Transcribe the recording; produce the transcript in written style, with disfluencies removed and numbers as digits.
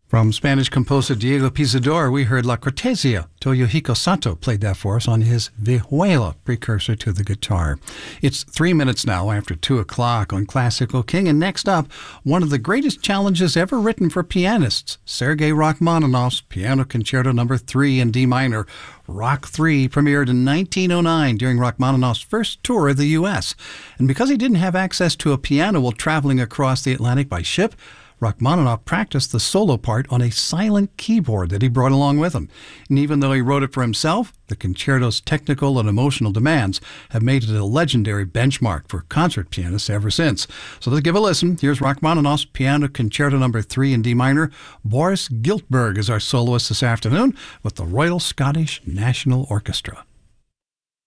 From Spanish composer Diego Pizador, we heard La Cortesia. Toyohiko Sato played that for us on his vihuela, precursor to the guitar. It's 3 minutes now after 2 o'clock on Classical King, and next up, one of the greatest challenges ever written for pianists, Sergei Rachmaninoff's Piano Concerto No. 3 in D minor. Rock 3 premiered in 1909 during Rachmaninoff's first tour of the U.S. And because he didn't have access to a piano while traveling across the Atlantic by ship, Rachmaninoff practiced the solo part on a silent keyboard that he brought along with him. And even though he wrote it for himself, the concerto's technical and emotional demands have made it a legendary benchmark for concert pianists ever since. So let's give a listen. Here's Rachmaninoff's Piano Concerto No. 3 in D minor. Boris Giltburg is our soloist this afternoon with the Royal Scottish National Orchestra.